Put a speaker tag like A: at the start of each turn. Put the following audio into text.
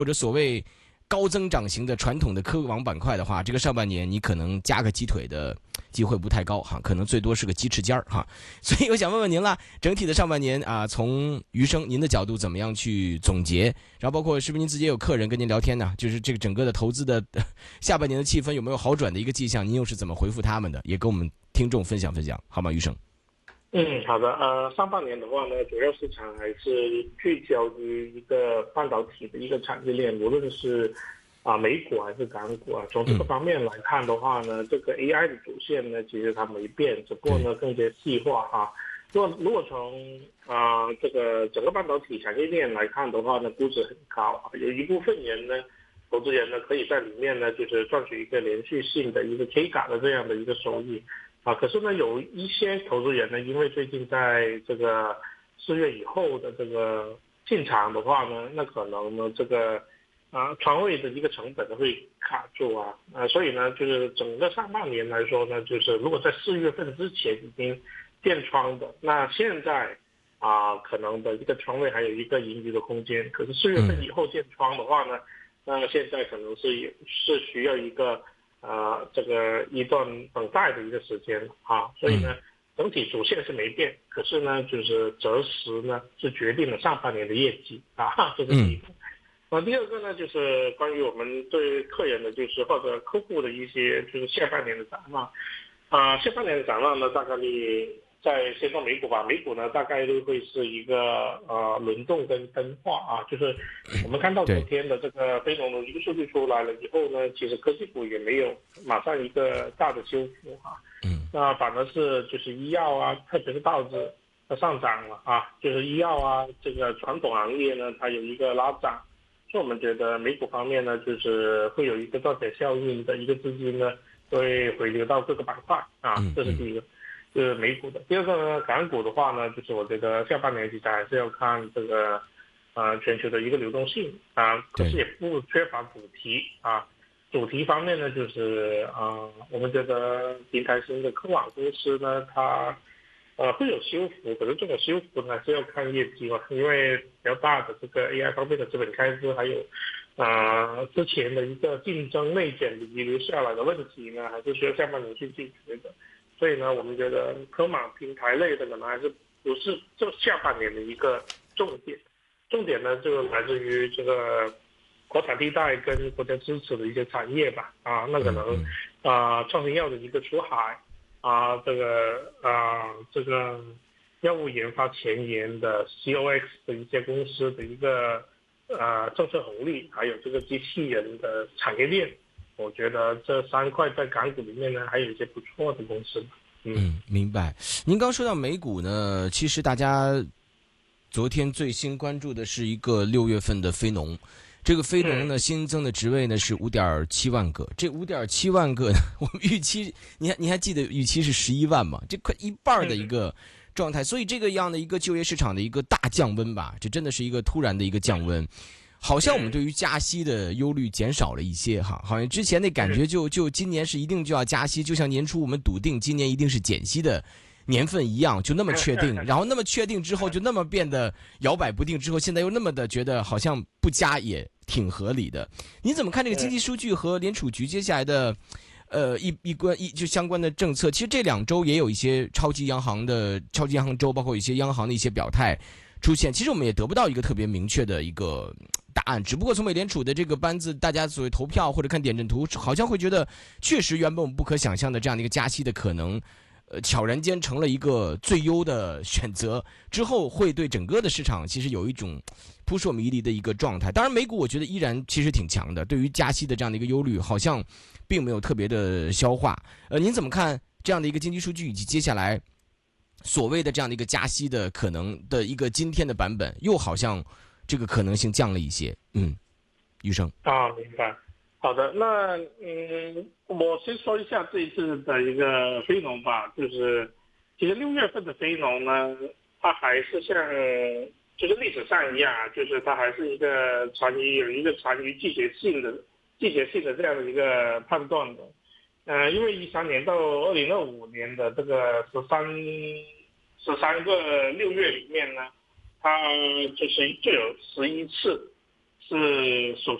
A: 或者所谓高增长型的传统的科网板块的话，这个上半年你可能加个鸡腿的机会不太高哈，可能最多是个鸡翅尖儿哈。所以我想问问您啦，整体的上半年啊，从余生您的角度怎么样去总结？然后包括是不是您自己也有客人跟您聊天呢？就是这个整个的投资的下半年的气氛有没有好转的一个迹象？您又是怎么回复他们的？也跟我们听众分享分享好吗？余生。
B: 好的。上半年的话呢，主要市场还是聚焦于一个半导体的一个产业链，无论是美股还是港股啊。从这个方面来看的话呢，这个 AI 的主线呢，其实它没变，只不过呢更加细化啊。如果从这个整个半导体产业链来看的话呢，估值很高啊，有一部分人呢，投资人呢可以在里面呢就是赚取一个连续性的一个 K 感的这样的一个收益。可是呢，有一些投资人呢，因为最近在这个4月以后的这个进场的话呢，那可能呢这个仓位的一个成本呢会卡住所以呢，就是整个上半年来说呢，就是如果在4月份之前已经建仓的，那现在可能的一个仓位还有一个盈余的空间。可是4月份以后建仓的话呢，那现在可能是需要一个这个一段等待的一个时间所以呢，整体主线是没变，可是呢，就是择时呢是决定了上半年的业绩这是第一个。第二个呢，就是关于我们对客人的就是或者客户的一些就是下半年的展望。下半年的展望呢，大概率先说美股吧，美股呢大概率会是一个轮动跟分化就是我们看到昨天的这个非农的一个数据出来了以后呢，其实科技股也没有马上一个大的修复那反而是就是医药特别是道指它上涨了就是医药这个传统行业呢它有一个拉涨，所以我们觉得美股方面呢就是会有一个断点效应的一个资金呢会回流到各个板块这是第一个。是美股的。第二个呢，港股的话呢，就是我觉得下半年其实还是要看这个全球的一个流动性可是也不缺乏主题主题方面呢，就是我们觉得平台型的科网公司呢，它会有修复，可是这种修复呢还是要看业绩因为比较大的这个 AI 方面的资本开支，还有之前的一个竞争内卷遗留下来的问题呢，还是需要下半年去解决的。所以呢，我们觉得科网平台类的可能还是不是这下半年的一个重点。重点呢，就来自于这个国产替代跟国家支持的一些产业吧那可能创新药的一个出海这个药物研发前沿的 COX 的一些公司的一个政策红利，还有这个机器人的产业链。我觉得这3块在港股里面呢，还有一些不错的公司。
A: 明白。您刚说到美股呢，其实大家昨天最新关注的是一个6月份的非农。这个非农呢，新增的职位呢是5.7万个。这5.7万个呢，我们预期，你还记得预期是11万吗？这快一半的一个状态。所以这个样的一个就业市场的一个大降温吧，这真的是一个突然的一个降温。好像我们对于加息的忧虑减少了一些好像之前那感觉就今年是一定就要加息，就像年初我们笃定今年一定是减息的年份一样，就那么确定，然后那么确定之后就那么变得摇摆不定，之后现在又那么的觉得好像不加也挺合理的。您怎么看这个经济数据和联储局接下来的就相关的政策？其实这2周也有一些超级央行周，包括一些央行的一些表态出现，其实我们也得不到一个特别明确的一个答案，只不过从美联储的这个班子，大家所谓投票或者看点阵图，好像会觉得确实原本我们不可想象的这样的一个加息的可能，悄然间成了一个最优的选择，之后会对整个的市场其实有一种扑朔迷离的一个状态。当然美股我觉得依然其实挺强的，对于加息的这样的一个忧虑好像并没有特别的消化。您怎么看这样的一个经济数据，以及接下来所谓的这样的一个加息的可能的一个今天的版本，又好像这个可能性降了一些。余生
B: 明白。好的，那我先说一下这一次的一个非农吧，就是其实6月份的非农呢，它还是像就是历史上一样就是它还是有一个残余季节性的这样的一个判断的。因为13年到2025年的这个13个6月里面呢，它就有11次是首